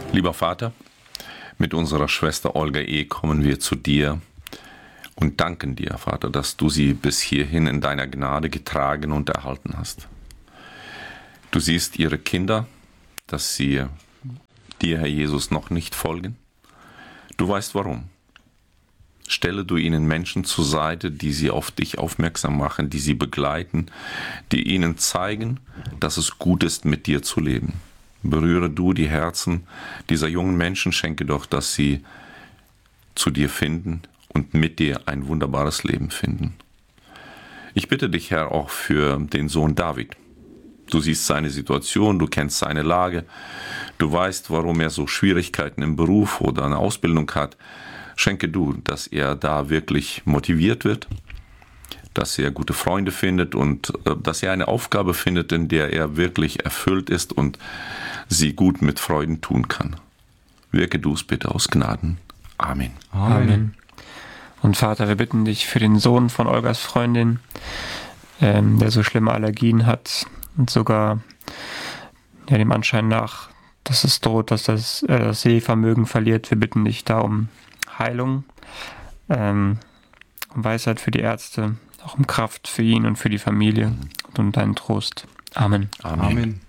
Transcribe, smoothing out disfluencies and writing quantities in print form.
Lieber Vater, mit unserer Schwester Olga kommen wir zu dir und danken dir, Vater, dass du sie bis hierhin in deiner Gnade getragen und erhalten hast. Du siehst ihre Kinder, dass sie dir, Herr Jesus, noch nicht folgen. Du weißt warum. Stelle du ihnen Menschen zur Seite, die sie auf dich aufmerksam machen, die sie begleiten, die ihnen zeigen, dass es gut ist, mit dir zu leben. Berühre du die Herzen dieser jungen Menschen, schenke doch, dass sie zu dir finden und mit dir ein wunderbares Leben finden. Ich bitte dich, Herr, auch für den Sohn David. Du siehst seine Situation, du kennst seine Lage, du weißt, warum er so Schwierigkeiten im Beruf oder eine Ausbildung hat. Schenke du, dass er da wirklich motiviert wird, dass er gute Freunde findet und dass er eine Aufgabe findet, in der er wirklich erfüllt ist und sie gut mit Freuden tun kann. Wirke du es bitte aus Gnaden. Amen. Amen. Und Vater, wir bitten dich für den Sohn von Olgas Freundin, der so schlimme Allergien hat und sogar dem Anschein nach, dass es droht, dass das Sehvermögen verliert. Wir bitten dich da um Heilung, um Weisheit für die Ärzte, auch um Kraft für ihn und für die Familie und um deinen Trost. Amen. Amen.